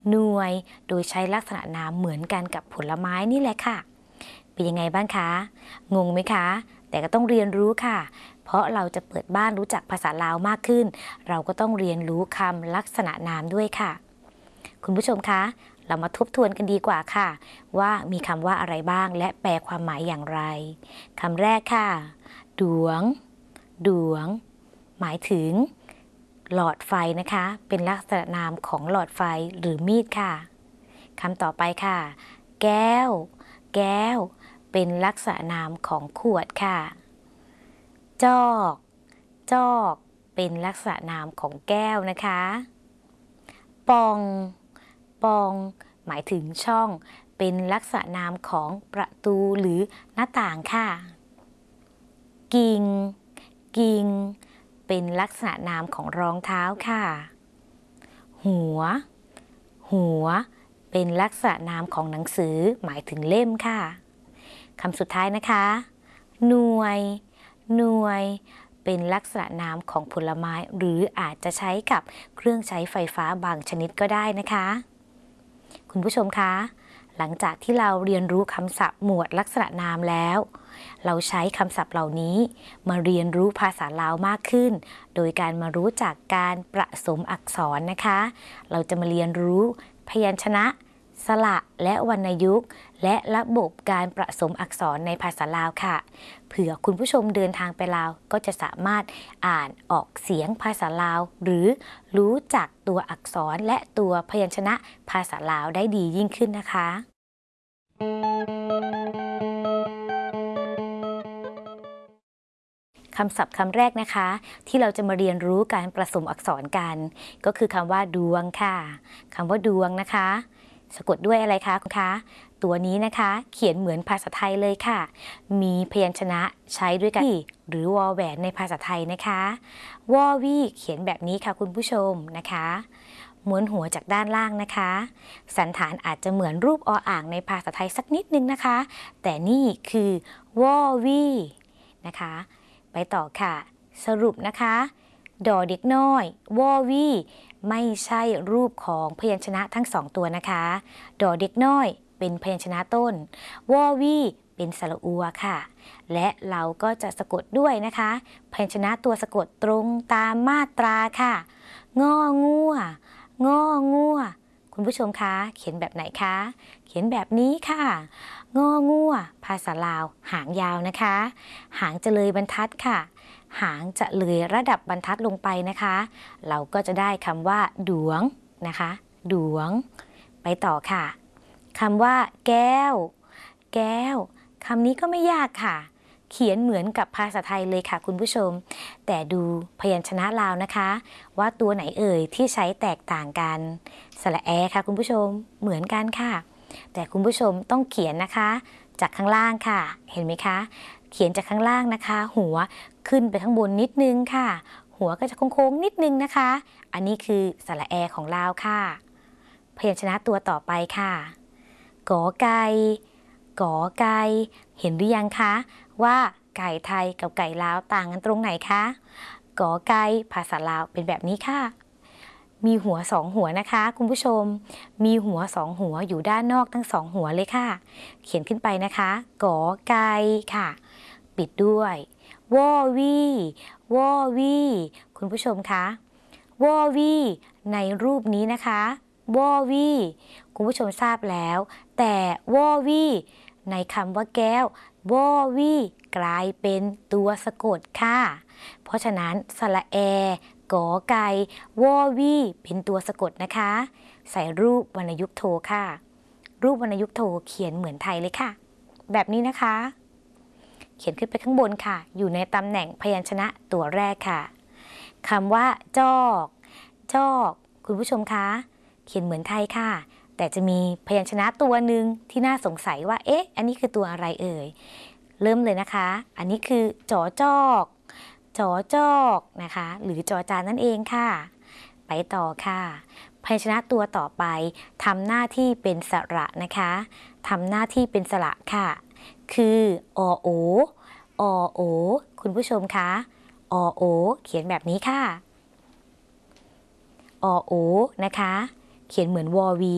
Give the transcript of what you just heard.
หน่วยโดยใช้ลักษณะนามเหมือนกันกับผลไม้นี่แหละค่ะเป็นยังไงบ้างคะงงไหมคะแต่ก็ต้องเรียนรู้ค่ะเพราะเราจะเปิดบ้านรู้จักภาษาลาวมากขึ้นเราก็ต้องเรียนรู้คำลักษณะนามด้วยค่ะคุณผู้ชมคะเรามาทบทวนกันดีกว่าค่ะว่ามีคำว่าอะไรบ้างและแปลความหมายอย่างไรคำแรกค่ะดวงดวงหมายถึงหลอดไฟนะคะเป็นลักษณะนามของหลอดไฟหรือมีดค่ะคำต่อไปค่ะแก้วแก้วเป็นลักษณะนามของขวดค่ะจอกจอกเป็นลักษณะนามของแก้วนะคะปองปองหมายถึงช่องเป็นลักษณะนามของประตูหรือหน้าต่างค่ะกิ่งกิ่งเป็นลักษณะนามของรองเท้าค่ะหัวหัวเป็นลักษณะนามของหนังสือหมายถึงเล่มค่ะคำสุดท้ายนะคะหน่วยหน่วยเป็นลักษณะนามของผลไม้หรืออาจจะใช้กับเครื่องใช้ไฟฟ้าบางชนิดก็ได้นะคะคุณผู้ชมคะหลังจากที่เราเรียนรู้คำศัพท์หมวดลักษณะนามแล้วเราใช้คำศัพท์เหล่านี้มาเรียนรู้ภาษาลาวมากขึ้นโดยการมารู้จักการประสมอักษรนะคะเราจะมาเรียนรู้พยัญชนะสระและวรรณยุกต์และระบบการประสมอักษรในภาษาลาวค่ะเผื่อคุณผู้ชมเดินทางไปลาวก็จะสามารถอ่านออกเสียงภาษาลาวหรือรู้จักตัวอักษรและตัวพยัญชนะภาษาลาวได้ดียิ่งขึ้นนะคะคำศัพท์คำแรกนะคะที่เราจะมาเรียนรู้การผสมอักษรกันก็คือคำว่าดวงค่ะคำว่าดวงนะคะสะกดด้วยอะไรคะคุณคะตัวนี้นะคะเขียนเหมือนภาษาไทยเลยค่ะมีพยัญชนะใช้ด้วยกันหรือวอแหวนในภาษาไทยนะคะวอวี่เขียนแบบนี้ค่ะคุณผู้ชมนะคะม้วนหัวจากด้านล่างนะคะสันฐานอาจจะเหมือนรูปออ่างในภาษาไทยสักนิดนึงนะคะแต่นี่คือวอวี่นะคะไปต่อค่ะสรุปนะคะดอเด็กน้อยวอวี่ไม่ใช่รูปของพยัญชนะทั้งสองตัวนะคะดอเด็กน้อยเป็นพยัญชนะต้นวอวี่เป็นสระอัวค่ะและเราก็จะสะกดด้วยนะคะพยัญชนะตัวสะกดตรงตามมาตราค่ะงองัวงองัวคุณผู้ชมคะเขียนแบบไหนคะเขียนแบบนี้ค่ะงองัวภาษาลาวหางยาวนะคะหางจะเลยบรรทัดค่ะหางจะเลยระดับบรรทัดลงไปนะคะเราก็จะได้คำว่าดวงนะคะดวงไปต่อค่ะคำว่าแก้วแก้วคำนี้ก็ไม่ยากค่ะเขียนเหมือนกับภาษาไทยเลยค่ะคุณผู้ชมแต่ดูพยัญชนะลาวนะคะว่าตัวไหนเอ่ยที่ใช้แตกต่างกันสระแอค่ะคุณผู้ชมเหมือนกันค่ะแต่คุณผู้ชมต้องเขียนนะคะจากข้างล่างค่ะเห็นไหมคะเขียนจากข้างล่างนะคะหัวขึ้นไปข้างบนนิดนึงค่ะหัวก็จะโค้งๆนิดนึงนะคะอันนี้คือสระแอของลาวค่ะพยัญชนะตัวต่อไปค่ะกอไก่กอไก่เห็นหรือยังคะว่าไก่ไทยกับไก่ลาวต่างกันตรงไหนคะกอไก่ภาษาลาวเป็นแบบนี้ค่ะมีหัวสองหัวนะคะคุณผู้ชมมีหัวสองหัวอยู่ด้านนอกทั้งสองหัวเลยค่ะเขียนขึ้นไปนะคะกอไก่ค่ะปิดด้วยวอวี่วอวี่คุณผู้ชมคะวอวี่ในรูปนี้นะคะวอวี่คุณผู้ชมทราบแล้วแต่วอวี่ในคำว่าแก้ววอวี่กลายเป็นตัวสะกดค่ะเพราะฉะนั้นสระแอกอไก่วอวี่เป็นตัวสะกดนะคะใส่รูปวรรณยุกต์โทค่ะรูปวรรณยุกต์โทเขียนเหมือนไทยเลยค่ะแบบนี้นะคะเขียนขึ้นไปข้างบนค่ะอยู่ในตำแหน่งพยัญชนะตัวแรกค่ะคำว่าจอกจอกคุณผู้ชมคะเขียนเหมือนไทยค่ะแต่จะมีพยัญชนะตัวหนึ่งที่น่าสงสัยว่าเอ๊ะอันนี้คือตัวอะไรเอ่ยเริ่มเลยนะคะอันนี้คือจอจอกจอจอกนะคะหรือจอจานนั่นเองค่ะไปต่อค่ะพยัญชนะตัวต่อไปทำหน้าที่เป็นสระนะคะทำหน้าที่เป็นสระค่ะคืออโออโอคุณผู้ชมคะอโอเขียนแบบนี้ค่ะอโอนะคะเขียนเหมือนวอวี